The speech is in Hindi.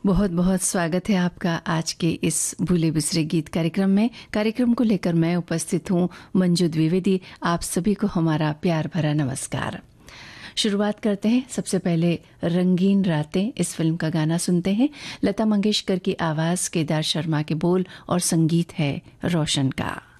बहुत बहुत स्वागत है आपका आज के इस भूले बिसरे गीत कार्यक्रम में। कार्यक्रम को लेकर मैं उपस्थित हूँ मंजू द्विवेदी। आप सभी को हमारा प्यार भरा नमस्कार। शुरुआत करते हैं। सबसे पहले रंगीन रातें इस फिल्म का गाना सुनते हैं। लता मंगेशकर की आवाज़, केदार शर्मा के बोल और संगीत है रोशन का।